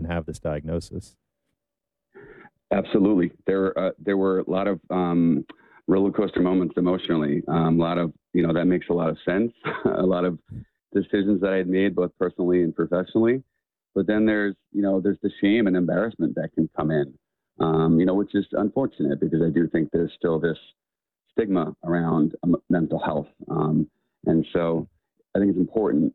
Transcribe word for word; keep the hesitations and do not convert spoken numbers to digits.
have this diagnosis? Absolutely. There, uh, there were a lot of um, roller coaster moments emotionally. Um, a lot of, you know, that makes a lot of sense. A lot of decisions that I had made, both personally and professionally. But then there's, you know, there's the shame and embarrassment that can come in, um, you know, which is unfortunate because I do think there's still this stigma around um, mental health. Um, and so I think it's important